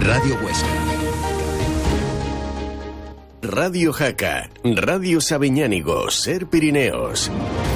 Radio Huesca. Radio Jaca, Radio Sabiñánigo, Ser Pirineos.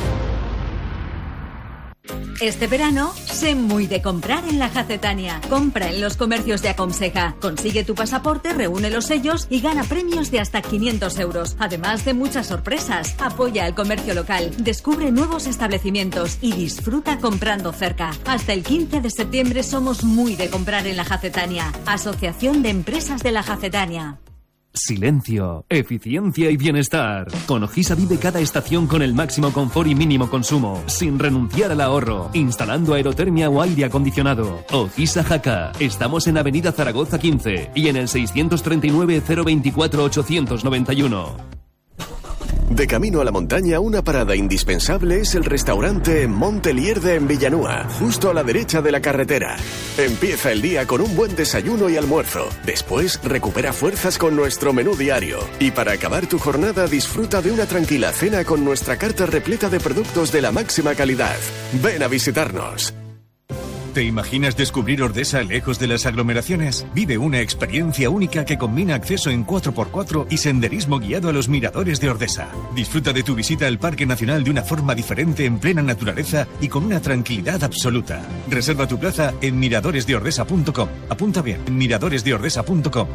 Este verano, sé muy de comprar en la Jacetania. Compra en los comercios de Aconseja. Consigue tu pasaporte, reúne los sellos y gana premios de hasta 500 euros. Además de muchas sorpresas. Apoya al comercio local, descubre nuevos establecimientos y disfruta comprando cerca. Hasta el 15 de septiembre somos muy de comprar en la Jacetania. Asociación de Empresas de la Jacetania. Silencio, eficiencia y bienestar. Con Ojisa vive cada estación con el máximo confort y mínimo consumo, sin renunciar al ahorro, instalando aerotermia o aire acondicionado. Ojisa Jaca. Estamos en Avenida Zaragoza 15 y en el 639 024 891. De camino a la montaña, una parada indispensable es el restaurante Montelierde en Villanúa, justo a la derecha de la carretera. Empieza el día con un buen desayuno y almuerzo. Después, recupera fuerzas con nuestro menú diario. Y para acabar tu jornada, disfruta de una tranquila cena con nuestra carta repleta de productos de la máxima calidad. Ven a visitarnos. ¿Te imaginas descubrir Ordesa lejos de las aglomeraciones? Vive una experiencia única que combina acceso en 4x4 y senderismo guiado a los miradores de Ordesa. Disfruta de tu visita al Parque Nacional de una forma diferente, en plena naturaleza y con una tranquilidad absoluta. Reserva tu plaza en miradoresdeordesa.com. Apunta bien, miradoresdeordesa.com.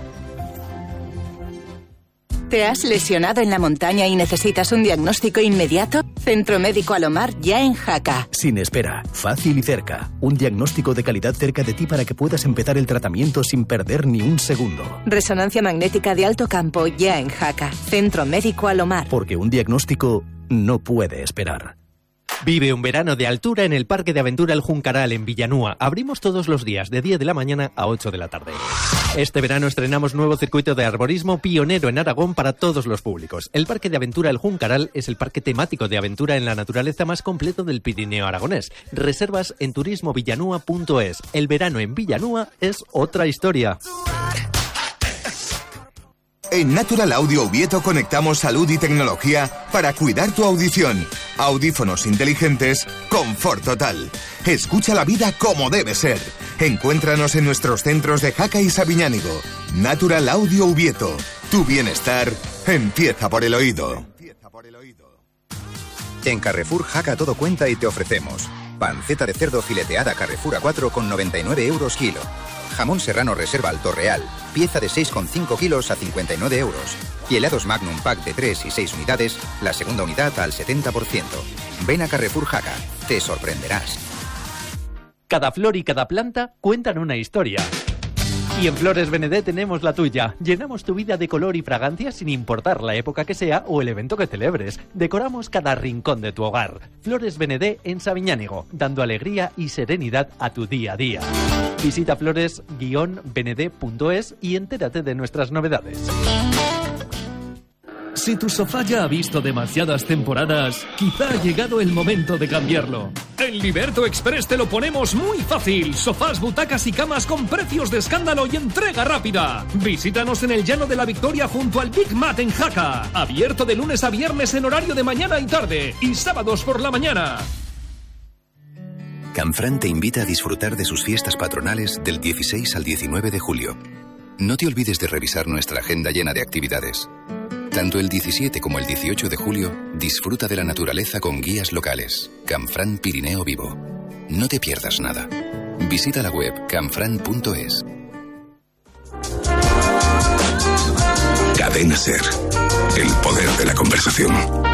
¿Te has lesionado en la montaña y necesitas un diagnóstico inmediato? Centro Médico Alomar, ya en Jaca. Sin espera, fácil y cerca. Un diagnóstico de calidad cerca de ti para que puedas empezar el tratamiento sin perder ni un segundo. Resonancia magnética de alto campo, ya en Jaca. Centro Médico Alomar. Porque un diagnóstico no puede esperar. Vive un verano de altura en el Parque de Aventura El Juncaral en Villanúa. Abrimos todos los días de 10 de la mañana a 8 de la tarde. Este verano estrenamos nuevo circuito de arborismo pionero en Aragón para todos los públicos. El Parque de Aventura El Juncaral es el parque temático de aventura en la naturaleza más completo del Pirineo aragonés. Reservas en turismovillanúa.es. El verano en Villanúa es otra historia. En Natural Audio Ubieto conectamos salud y tecnología para cuidar tu audición. Audífonos inteligentes, confort total. Escucha la vida como debe ser. Encuéntranos en nuestros centros de Jaca y Sabiñánigo. Natural Audio Ubieto. Tu bienestar empieza por el oído. En Carrefour Jaca todo cuenta y te ofrecemos panceta de cerdo fileteada Carrefour A4 con 99 euros kilo. Jamón serrano reserva Alto Real, pieza de 6,5 kilos a 59 euros. Y helados Magnum Pack de 3 y 6 unidades, la segunda unidad al 70%. Ven a Carrefour Jaca, te sorprenderás. Cada flor y cada planta cuentan una historia. Y en Flores Benedé tenemos la tuya. Llenamos tu vida de color y fragancia sin importar la época que sea o el evento que celebres. Decoramos cada rincón de tu hogar. Flores Benedé en Sabiñánigo, dando alegría y serenidad a tu día a día. Visita flores-benedé.es y entérate de nuestras novedades. Si tu sofá ya ha visto demasiadas temporadas, quizá ha llegado el momento de cambiarlo. En Liberto Express te lo ponemos muy fácil. Sofás, butacas y camas con precios de escándalo y entrega rápida. Visítanos en el Llano de la Victoria junto al Big Mat en Jaca. Abierto de lunes a viernes en horario de mañana y tarde y sábados por la mañana. Canfrán te invita a disfrutar de sus fiestas patronales del 16 al 19 de julio. No te olvides de revisar nuestra agenda llena de actividades. Tanto el 17 como el 18 de julio, disfruta de la naturaleza con guías locales. Canfrán Pirineo Vivo. No te pierdas nada. Visita la web canfrán.es. Cadena Ser. El poder de la conversación.